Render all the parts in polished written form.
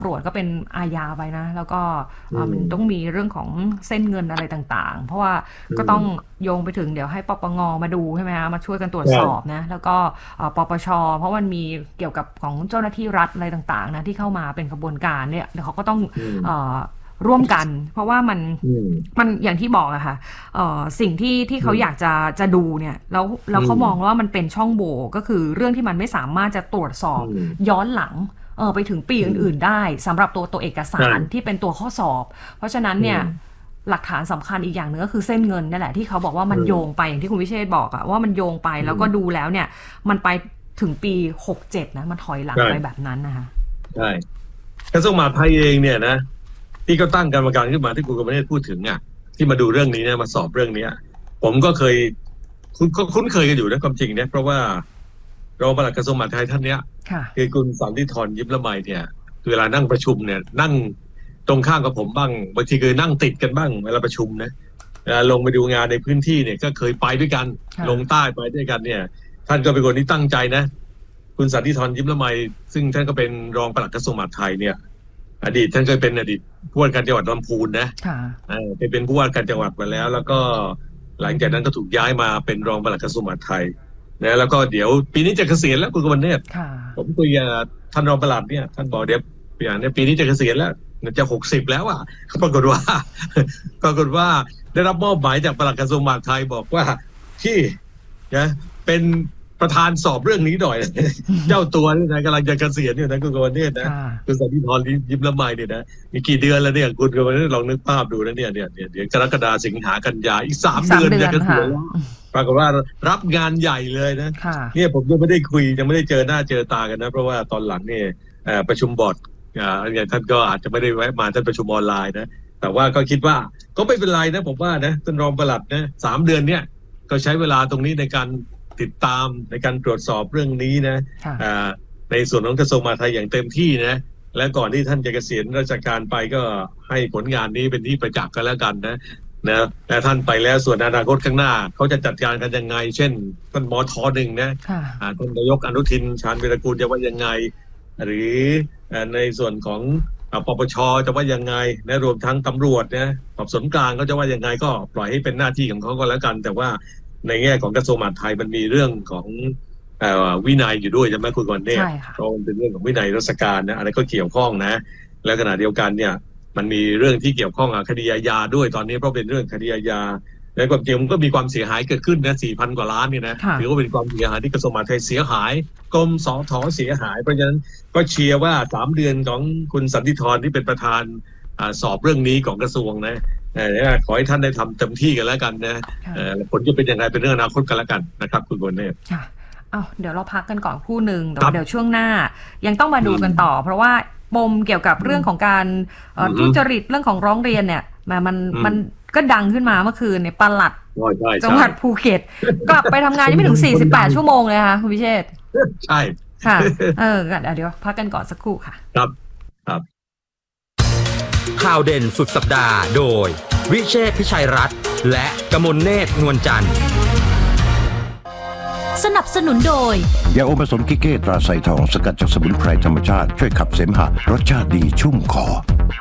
ตรวจก็เป็นอาญาไปนะแล้วก็มันต้องมีเรื่องของเส้นเงินอะไรต่างๆเพราะว่าก็ต้องโยงไปถึงเดี๋ยวให้ปปงมาดูใช่ไหมคะมาช่วยกันตรวจสอบนะแล้วก็ปปชเพราะมันมีเกี่ยวกับของเจ้าหน้าที่รัฐอะไรต่างๆนะที่เข้ามาเป็นกระบวนการเนี่ยเดี๋ยวเขาก็ต้องร่วมกันเพราะว่ามันอย่างที่บอกอะค่ะสิ่งที่เขาอยากจะดูเนี่ยแล้วเขามองว่ามันเป็นช่องโหว่ก็คือเรื่องที่มันไม่สามารถจะตรวจสอบย้อนหลังไปถึงปีอื่นๆได้สำหรับตัวเอกสารที่เป็นตัวข้อสอบเพราะฉะนั้นเนี่ยหลักฐานสำคัญอีกอย่างนึงก็คือเส้นเงินนั่นแหละที่เขาบอกว่ามันโยงไปอย่างที่คุณวิเชษบอกอะว่ามันโยงไปแล้วก็ดูแล้วเนี่ยมันไปถึงปี67นะมันถอยหลังไปแบบนั้นนะคะใช่กระทรวงมหาดไทยเองเนี่ยนะที่ก็ตั้งกรรมการขึ้นมาที่คุณกมลเนตรพูดถึงอ่ะที่มาดูเรื่องนี้เนี่ยมาสอบเรื่องนี้ผมก็เคยคุ้นเคยกันอยู่นะความจริงเนี่ยเพราะว่ารองปลัดกระทรวงมหาดไทยท่านเนี้ยคือคุณสันติธรยิ้มละไมเนี่ยเวลานั่งประชุมเนี่ยนั่งตรงข้างกับผมบ้างบางทีเคยนั่งติดกันบ้างเวลาประชุมนะลงไปดูงานในพื้นที่เนี่ยก็เคยไปด้วยกันลงใต้ไปด้วยกันเนี่ยท่านก็เป็นคนที่ตั้งใจนะคุณสันติธรยิ้มละไมซึ่งท่านก็เป็นรองปลัดกระทรวงมหาดไทยเนี่ยอดีตท่านเคยเป็นอดีตผู้ว่าการจังหวัดลำพูนนะเคยเป็นผู้ว่าการจังหวัดมาแล้วก็หลังจากนั้นก็ถูกย้ายมาเป็นรองปลัดกระทรวงมหาดไทยนะแล้วก็เดี๋ยวปีนี้จะเกษียณแล้วคุณกมลเนตรผมคุยกับท่านรองปลัดเนี่ยท่านบอกเดี๋ยวปีนี้จะเกษียณแล้วจะ60แล้วอ่ะปรากฏว่าได้รับมอบหมายจากปลัดกระทรวงมหาดไทยบอกว่าที่นะเป็นประธานสอบเรื่องนี้หน่อย เจ้าตัวนี่นะกำลังจะเกษียณอยู่นะคุณกมลเนตรนะคุณสันติธรยิ้มละไมเนี่ยนะมีกี่เดือนแล้วเนี่ยคุณกมลเนตรลองนึกภาพดูนะเนี่ยเดี๋ยวกรกฎาคมสิงหากันยาอีก3 เดือนจะเกษียณแล้วปรากฏว่ารับงานใหญ่เลยนะเนี่ยผมยังไม่ได้คุยยังไม่ได้เจอหน้าเจอตากันนะเพราะว่าตอนหลังเนี่ยประชุมบอร์ดอย่างท่านก็อาจจะไม่ได้แวะมาท่านประชุมออนไลน์นะแต่ว่าก็คิดว่าก็ไม่เป็นไรนะผมว่านะท่านรองปลัดนะ3 เดือนเนี่ยก็ใช้เวลาตรงนี้ในการติดตามในการตรวจสอบเรื่องนี้นะในส่วนของกระทรวงมหาดไทยอย่างเต็มที่นะและก่อนที่ท่านจะเกษียณราชการไปก็ให้ผลงานนี้เป็นที่ประจักษ์กันแล้วกันนะและท่านไปแล้วส่วนอนาคตข้างหน้าเขาจะจัดการกันยังไงเช่นท่านมท.1นะท่านนายกอนุทินชาญวีรกูลจะว่ายังไงหรือในส่วนของปปช.จะว่ายังไงและรวมทั้งตำรวจนะสอบสวนกลางก็จะว่ายังไงก็ปล่อยให้เป็นหน้าที่ของเขาก็แล้วกันแต่ว่าในแง่ของกระทรวงมหาดไทยมันมีเรื่องของวินัยอยู่ด้วยใช่ไหมคุณกรณ์เนี่ยเพราะมันเป็นเรื่องของวินัยราชการนะอะไรก็เกี่ยวข้องนะและขณะเดียวกันเนี่ยมันมีเรื่องที่เกี่ยวข้องกับคดีอาญาด้วยตอนนี้เพราะเป็นเรื่องคดีอาญาและความจริงมันก็มีความเสียหายเกิดขึ้นนะ 4,000 กว่าล้านเนี่ยนะถือว่าเป็นความเสียหายที่กระทรวงมหาดไทยเสียหายกรมสท.เสียหายเพราะฉะนั้นก็เชียร์ว่า3 เดือนของคุณสันติธรที่เป็นประธานสอบเรื่องนี้ของกระทรวงนะขอให้ท่านได้ทำเต็มที่กันแล้วกันนะผลจะเป็นยังไงเป็นเรื่องอนาคตกันแล้วกันนะครับคุณกมลเนตรเดี๋ยวเราพักกันก่อนครู่หนึ่งแต่เดี๋ยวช่วงหน้ายังต้องมาดูกันต่อเพราะว่าปมเกี่ยวกับเรื่องของการทุจริตเรื่องของร้องเรียนเนี่ยมันก็ดังขึ้นมาเมื่อคืนในปลัดจังหวัดภูเก็ตกลับไปทำงานยังไม่ถึง48 ชั่วโมงเลยค่ะคุณพิเชษใช่ค่ะเดี๋ยวพักกันก่อนสักครู่ค่ะครับข่าวเด่นสุดสัปดาห์โดยวิเชษฐ์พิชัยรัตน์และกมลเนตรนวลจันทร์สนับสนุนโดยยาอมผสมกิเก้ตราไซทองสกัดจากสมุนไพรธรรมชาติช่วยขับเสมหะรสชาติดีชุ่มคอ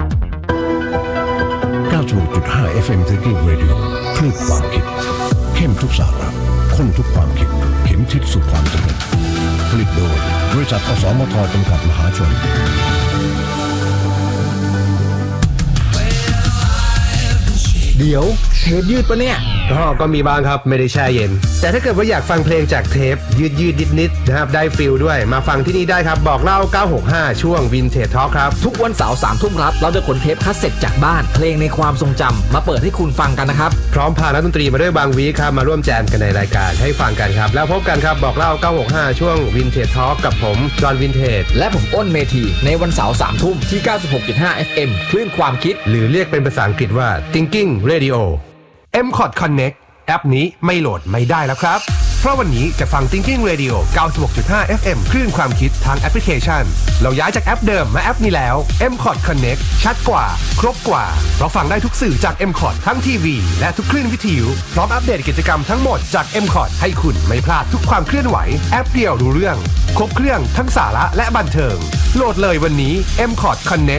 96.5 FM Thinking Radio คลื่นความคิดเข้มทุกสาระข้นทุกความคิดเข็มทิศสู่ความสำเร็จผลิตโดยบริษัทอสมทจำกัดมหาชนเดี๋ยวเทปยืดปะเนี่ยก็มีบ้างครับไม่ได้แช่เย็นแต่ถ้าเกิดว่าอยากฟังเพลงจากเทปยืดนิดนะครับได้ฟิลด้วยมาฟังที่นี่ได้ครับบอกเล่า965ช่วง Vintage Talk ครับทุกวันเสาร์ 3 ทุ่มครับเราจะขนเทปคาสเซ็ตจากบ้านเพลงในความทรงจำมาเปิดให้คุณฟังกันนะครับพร้อมพานักดนตรีมาด้วยบางวีครับมาร่วมแจมกันในรายการให้ฟังกันครับแล้วพบกันครับบอกเล่า965ช่วง Vintage Talk กับผมจอห์นวินเทจและผมอ้นเมธีในวันเสาร์ 3 ทุ่มที่ 96.5 FM คลื่นความคิดหรือเรียกเป็นภาษาอังกฤษว่า Thinking Radio MCOT Connect แอปนี้ไม่โหลดไม่ได้แล้วครับเพราะวันนี้จะฟัง Thinking Radio 96.5 FM คลื่นความคิดทางแอปพลิเคชันเราย้ายจากแอปเดิมมาแอปนี้แล้ว M-Cod Connect ชัดกว่าครบกว่าเพราะฟังได้ทุกสื่อจาก M-Cod ทั้งทีวีและทุกคลื่นวิทยุพร้อมอัปเดตกิจกรรมทั้งหมดจาก M-Cod ให้คุณไม่พลาดทุกความเคลื่อนไหวแอปเดียวรู้เรื่องครบเครื่องทั้งสาระและบันเทิงโหลดเลยวันนี้ M-Cod Connect